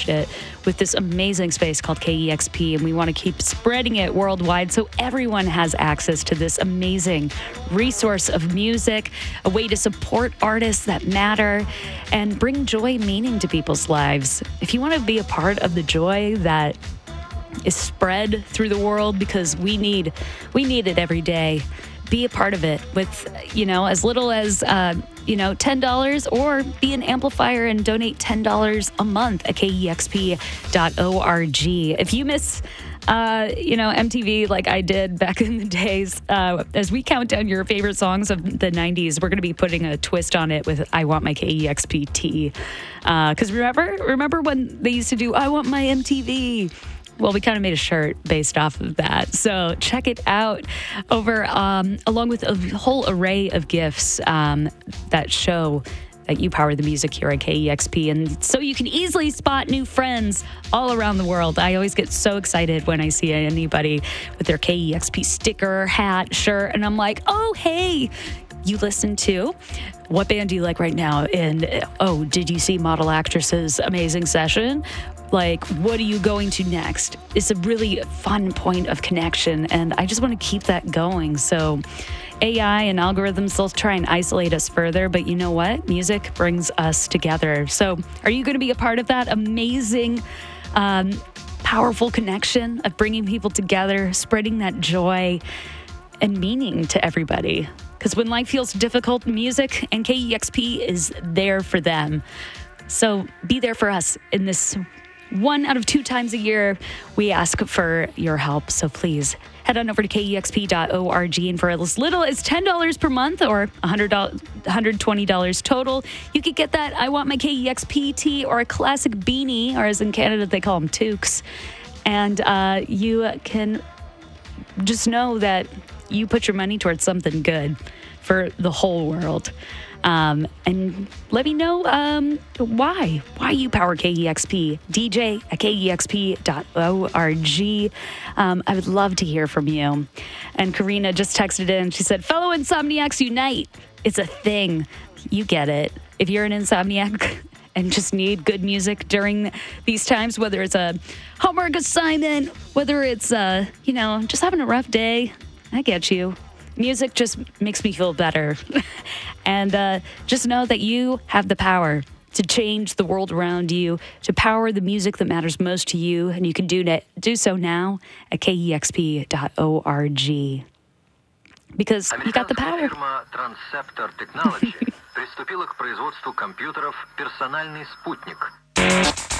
launched it with this amazing space called KEXP, and we want to keep spreading it worldwide so everyone has access to this amazing resource of music, a way to support artists that matter, and bring joy and meaning to people's lives. If you want to be a part of the joy that is spread through the world, because we need it every day, be a part of it with, as little as, $10, or be an amplifier and donate $10 a month at KEXP.org. If you miss, MTV like I did back in the days, as we count down your favorite songs of the 90s, we're going to be putting a twist on it with I Want My KEXP tee. Because remember when they used to do I Want My MTV? Well, we kind of made a shirt based off of that. So check it out over, along with a whole array of gifts that show that you power the music here at KEXP. And so you can easily spot new friends all around the world. I always get so excited when I see anybody with their KEXP sticker, hat, shirt, and I'm like, oh, hey, you listen to? What band do you like right now? And, oh, did you see Model Actress's amazing session? Like, what are you going to next? It's a really fun point of connection, and I just want to keep that going. So AI and algorithms, they'll try and isolate us further, but you know what? Music brings us together. So are you going to be a part of that amazing, powerful connection of bringing people together, spreading that joy and meaning to everybody? Because when life feels difficult, music and KEXP is there for them. So be there for us in this 1 out of 2 times a year. We ask for your help. So please head on over to KEXP.org, and for as little as $10 per month or $120 total, you could get that I Want My KEXP tee or a classic beanie, or as in Canada, they call them toques. And you can just know that you put your money towards something good for the whole world. And let me know why you power KEXP. DJ at KEXP.org. I would love to hear from you. And Karina just texted in. She said, fellow insomniacs unite. It's a thing. You get it. If you're an insomniac and just need good music during these times, whether it's a homework assignment, whether it's, just having a rough day, I get you. Music just makes me feel better. And just know that you have the power to change the world around you, to power the music that matters most to you. And you can do so now at KEXP.org. Because you got the power. Фирма Transceptor Technology приступила к производству компьютеров «Персональный спутник».